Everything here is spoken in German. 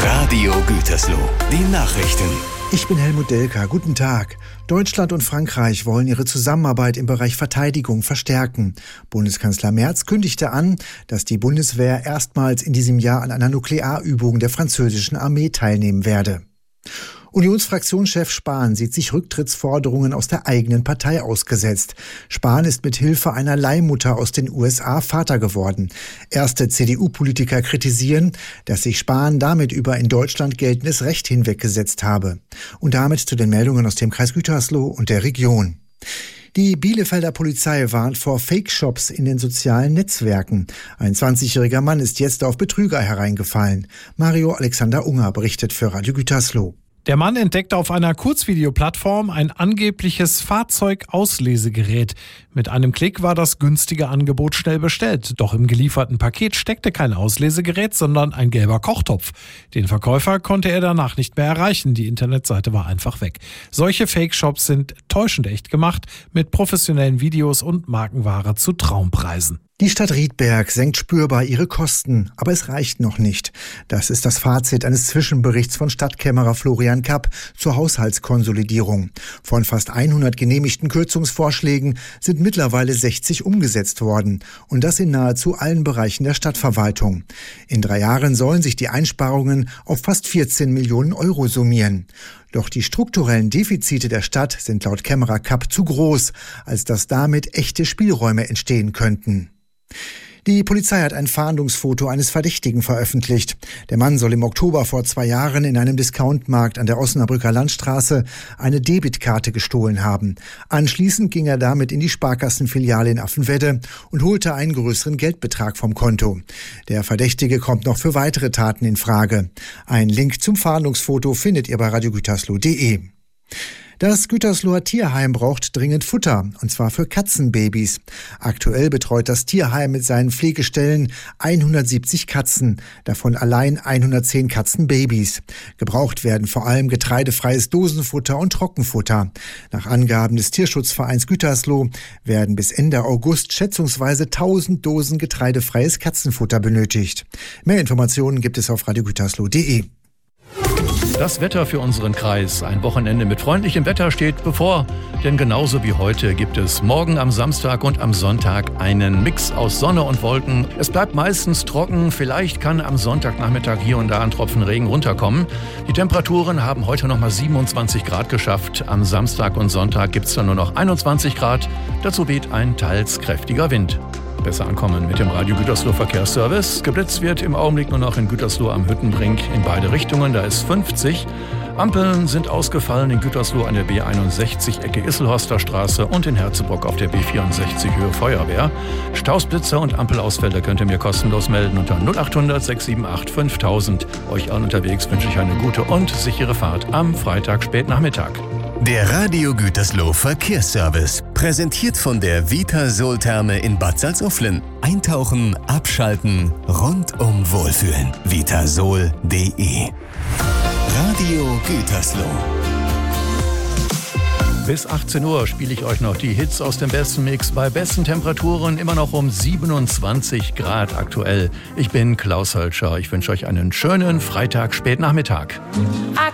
Radio Gütersloh, die Nachrichten. Ich bin Helmut Delker. Guten Tag. Deutschland und Frankreich wollen ihre Zusammenarbeit im Bereich Verteidigung verstärken. Bundeskanzler Merz kündigte an, dass die Bundeswehr erstmals in diesem Jahr an einer Nuklearübung der französischen Armee teilnehmen werde. Unionsfraktionschef Spahn sieht sich Rücktrittsforderungen aus der eigenen Partei ausgesetzt. Spahn ist mit Hilfe einer Leihmutter aus den USA Vater geworden. Erste CDU-Politiker kritisieren, dass sich Spahn damit über in Deutschland geltendes Recht hinweggesetzt habe. Und damit zu den Meldungen aus dem Kreis Gütersloh und der Region. Die Bielefelder Polizei warnt vor Fake-Shops in den sozialen Netzwerken. Ein 20-jähriger Mann ist jetzt auf Betrüger hereingefallen. Mario Alexander Unger berichtet für Radio Gütersloh. Der Mann entdeckte auf einer Kurzvideoplattform ein angebliches Fahrzeugauslasegerät. Mit einem Klick war das günstige Angebot schnell bestellt. Doch im gelieferten Paket steckte kein Auslesegerät, sondern ein gelber Kochtopf. Den Verkäufer konnte er danach nicht mehr erreichen. Die Internetseite war einfach weg. Solche Fake-Shops sind täuschend echt gemacht, mit professionellen Videos und Markenware zu Traumpreisen. Die Stadt Riedberg senkt spürbar ihre Kosten, aber es reicht noch nicht. Das ist das Fazit eines Zwischenberichts von Stadtkämmerer Florian Kapp zur Haushaltskonsolidierung. Von fast 100 genehmigten Kürzungsvorschlägen sind mittlerweile 60 umgesetzt worden. Und das in nahezu allen Bereichen der Stadtverwaltung. In 3 Jahren sollen sich die Einsparungen auf fast 14 Millionen Euro summieren. Doch die strukturellen Defizite der Stadt sind laut Kämmerer Kapp zu groß, als dass damit echte Spielräume entstehen könnten. Die Polizei hat ein Fahndungsfoto eines Verdächtigen veröffentlicht. Der Mann soll im Oktober vor 2 Jahren in einem Discountmarkt an der Osnabrücker Landstraße eine Debitkarte gestohlen haben. Anschließend ging er damit in die Sparkassenfiliale in Affenwedde und holte einen größeren Geldbetrag vom Konto. Der Verdächtige kommt noch für weitere Taten in Frage. Ein Link zum Fahndungsfoto findet ihr bei radiogütersloh.de. Das Gütersloher Tierheim braucht dringend Futter, und zwar für Katzenbabys. Aktuell betreut das Tierheim mit seinen Pflegestellen 170 Katzen, davon allein 110 Katzenbabys. Gebraucht werden vor allem getreidefreies Dosenfutter und Trockenfutter. Nach Angaben des Tierschutzvereins Gütersloh werden bis Ende August schätzungsweise 1000 Dosen getreidefreies Katzenfutter benötigt. Mehr Informationen gibt es auf radiogütersloh.de. Das Wetter für unseren Kreis. Ein Wochenende mit freundlichem Wetter steht bevor. Denn genauso wie heute gibt es morgen am Samstag und am Sonntag einen Mix aus Sonne und Wolken. Es bleibt meistens trocken. Vielleicht kann am Sonntagnachmittag hier und da ein Tropfen Regen runterkommen. Die Temperaturen haben heute noch mal 27 Grad geschafft. Am Samstag und Sonntag gibt es dann nur noch 21 Grad. Dazu weht ein teils kräftiger Wind. Besser ankommen mit dem Radio Gütersloh Verkehrsservice. Geblitzt wird im Augenblick nur noch in Gütersloh am Hüttenbrink in beide Richtungen. Da ist 50. Ampeln sind ausgefallen in Gütersloh an der B61 Ecke Isselhorster Straße und in Herzebrock auf der B64 Höhe Feuerwehr. Stausblitzer und Ampelausfälle könnt ihr mir kostenlos melden unter 0800 678 5000. Euch allen unterwegs wünsche ich eine gute und sichere Fahrt am Freitag spätnachmittag. Der Radio Gütersloh Verkehrsservice. Präsentiert von der Vitasol-Therme in Bad Salzuflen. Eintauchen, abschalten, rundum wohlfühlen. Vitasol.de. Radio Gütersloh. Bis 18 Uhr spiele ich euch noch die Hits aus dem besten Mix bei besten Temperaturen, immer noch um 27 Grad aktuell. Ich bin Klaus Hölscher. Ich wünsche euch einen schönen Freitag spätnachmittag.